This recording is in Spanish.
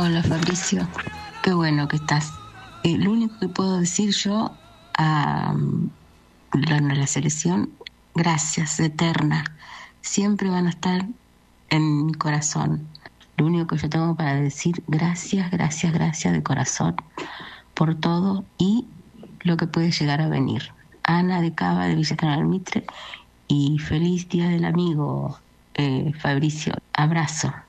Hola Fabricio, qué bueno que estás. Lo único que puedo decir yo a la selección, gracias, eterna. Siempre van a estar en mi corazón. Lo único que yo tengo para decir, gracias, gracias, gracias de corazón por todo y lo que puede llegar a venir. Ana de Cava de Villa General Mitre y feliz Día del Amigo, Fabricio. Abrazo.